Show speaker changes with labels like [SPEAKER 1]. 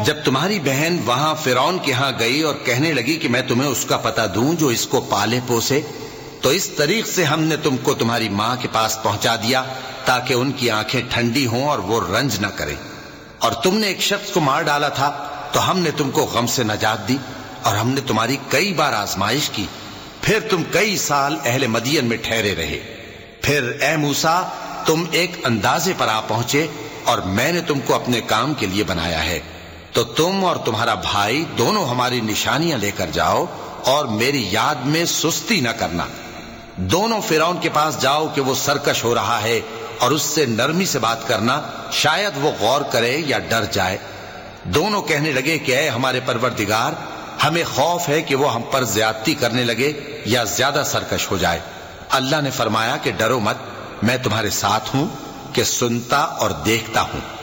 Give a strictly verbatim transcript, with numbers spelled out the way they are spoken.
[SPEAKER 1] जब तुम्हारी बहन वहां फिरौन के यहां गई और कहने लगी कि मैं तुम्हें उसका पता दूं जो इसको पाले पोसे, तो इस तरीक से हमने तुमको तुम्हारी मां के पास पहुंचा दिया ताकि उनकी आंखें ठंडी हों और वो रंज न करें। और तुमने एक शख्स को मार डाला था तो हमने तुमको गम से नजात दी और हमने तुम्हारी कई बार आजमाइश की, फिर तुम कई साल अहले मदियन में ठहरे रहे। फिर ए मूसा, तुम एक अंदाजे पर आ पहुंचे और मैंने तुमको अपने काम के लिए बनाया है, तो तुम और तुम्हारा भाई दोनों हमारी निशानियां लेकर जाओ और मेरी याद में सुस्ती न करना। दोनों फिरौन के पास जाओ कि वो सरकश हो रहा है और उससे नरमी से बात करना, शायद वो गौर करे या डर जाए। दोनों कहने लगे कि ऐ हमारे परवरदिगार, हमें खौफ है कि वो हम पर ज्यादती करने लगे या ज्यादा सरकश हो जाए। अल्लाह ने फरमाया कि डरो मत, मैं तुम्हारे साथ हूं कि सुनता और देखता हूं।